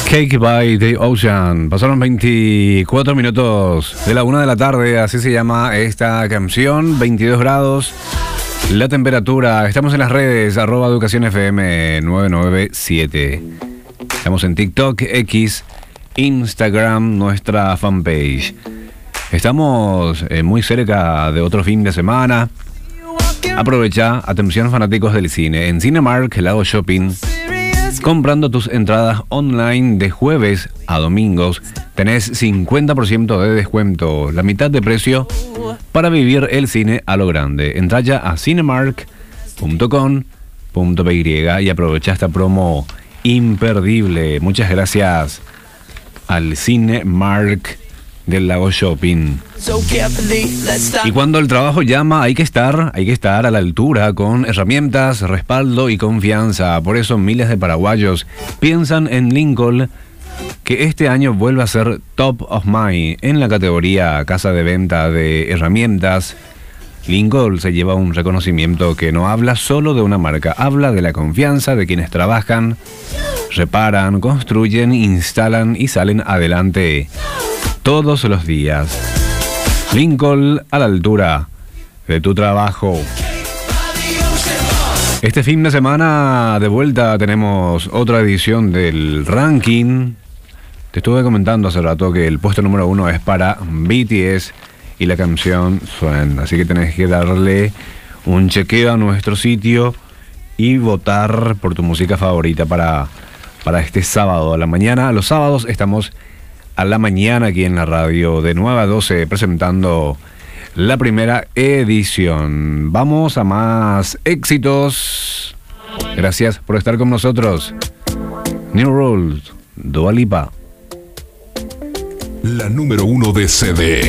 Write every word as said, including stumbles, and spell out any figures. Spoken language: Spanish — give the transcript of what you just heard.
Cake by the Ocean. Pasaron veinticuatro minutos de la una de la tarde, así se llama esta canción. veintidós grados la temperatura. Estamos en las redes, arroba educación F M nueve nueve siete. Estamos en TikTok, X, Instagram, nuestra fanpage. Estamos eh, muy cerca de otro fin de semana. Aprovecha, atención fanáticos del cine, en Cinemark, Lago Shopping. Comprando tus entradas online de jueves a domingos, tenés cincuenta por ciento de descuento, la mitad de precio, para vivir el cine a lo grande. Entra ya a cinemark punto com punto p y y aprovecha esta promo imperdible. Muchas gracias al Cinemark del Lago Shopping. Y cuando el trabajo llama, hay que estar, hay que estar a la altura, con herramientas, respaldo y confianza. Por eso miles de paraguayos piensan en Lincoln, que este año vuelve a ser Top of Mind en la categoría casa de venta de herramientas. Lincoln se lleva un reconocimiento que no habla solo de una marca, habla de la confianza de quienes trabajan, reparan, construyen, instalan y salen adelante todos los días. Lincoln, a la altura de tu trabajo. Este fin de semana de vuelta tenemos otra edición del ranking. Te estuve comentando hace rato que el puesto número uno es para B T S y la canción Swan. Así que tenés que darle un chequeo a nuestro sitio y votar por tu música favorita para, para este sábado a la mañana. Los sábados estamos a la mañana aquí en la radio de nueve a doce presentando la primera edición. Vamos a más éxitos. Gracias por estar con nosotros. New Rules, Dua Lipa. La número uno de C D.